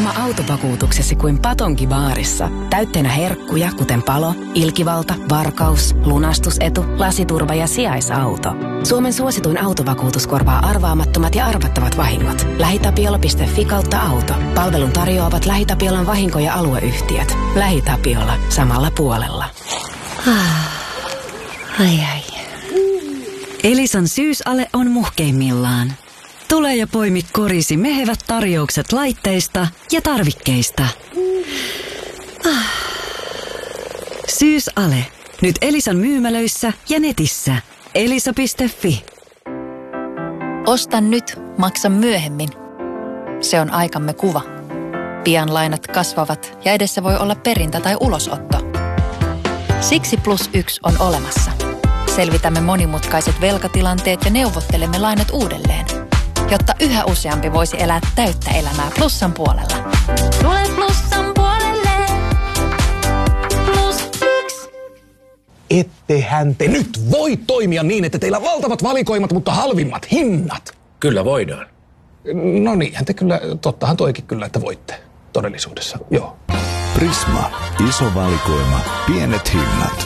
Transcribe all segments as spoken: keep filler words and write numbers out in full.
oma autovakuutuksesi kuin patonkibaarissa. Täytteenä herkkuja, kuten palo, ilkivalta, varkaus, lunastusetu, lasiturva ja sijaisauto. Suomen suosituin autovakuutus korvaa arvaamattomat ja arvattavat vahingot. LähiTapiola piste fi kautta auto. Palvelun tarjoavat LähiTapiolan vahinko- ja alueyhtiöt. LähiTapiola. Samalla puolella. Ai ai. Elisan syysale on muhkeimmillaan. Tule ja poimi korisi mehevät tarjoukset laitteista ja tarvikkeista. Syysale. Nyt Elisan myymälöissä ja netissä. elisa piste fi. Osta nyt, maksa myöhemmin. Se on aikamme kuva. Pian lainat kasvavat ja edessä voi olla perintä tai ulosotto. Siksi Plus yksi on olemassa. Selvitämme monimutkaiset velkatilanteet ja neuvottelemme lainat uudelleen, jotta yhä useampi voisi elää täyttä elämää Plussan puolella. Tule Plussan puolelle. Plus yksi. Ettehän te nyt voi toimia niin, että teillä on valtavat valikoimat, mutta halvimmat hinnat. Kyllä voidaan. No niinhän te kyllä, tottahan toikin kyllä, että voitte todellisuudessa, joo. Prisma. Iso valikoima. Pienet hinnat.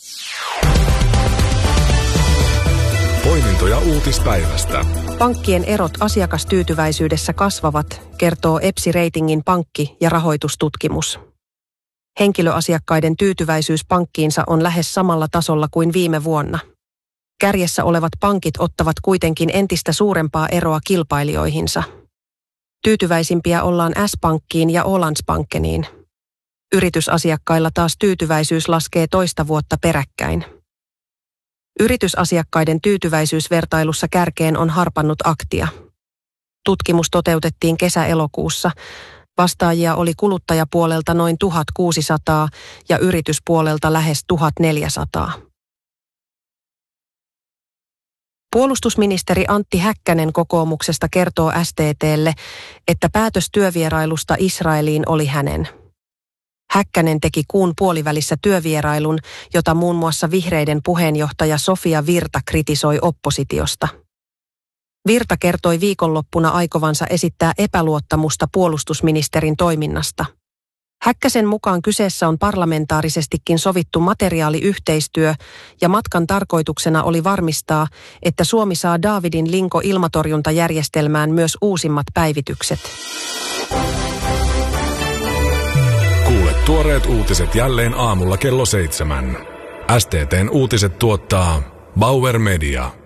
Poimintoja uutispäivästä. Pankkien erot asiakastyytyväisyydessä kasvavat, kertoo EPSI-reitingin pankki- ja rahoitustutkimus. Henkilöasiakkaiden tyytyväisyys pankkiinsa on lähes samalla tasolla kuin viime vuonna. Kärjessä olevat pankit ottavat kuitenkin entistä suurempaa eroa kilpailijoihinsa. Tyytyväisimpiä ollaan S-pankkiin ja Ålandsbankeniin. Yritysasiakkailla taas tyytyväisyys laskee toista vuotta peräkkäin. Yritysasiakkaiden tyytyväisyysvertailussa kärkeen on harpannut Aktia. Tutkimus toteutettiin kesä-elokuussa. Vastaajia oli kuluttajapuolelta noin tuhatkuusisataa ja yrityspuolelta lähes tuhatneljäsataa. Puolustusministeri Antti Häkkänen kokoomuksesta kertoo S T T:lle, että päätös työvierailusta Israeliin oli hänen. Häkkänen teki kuun puolivälissä työvierailun, jota muun muassa vihreiden puheenjohtaja Sofia Virta kritisoi oppositiosta. Virta kertoi viikonloppuna aikovansa esittää epäluottamusta puolustusministerin toiminnasta. Häkkäsen mukaan kyseessä on parlamentaarisestikin sovittu materiaaliyhteistyö ja matkan tarkoituksena oli varmistaa, että Suomi saa Daavidin Linko-ilmatorjuntajärjestelmään myös uusimmat päivitykset. Kuule tuoreet uutiset jälleen aamulla kello seitsemän. S T T:n uutiset tuottaa Bauer Media.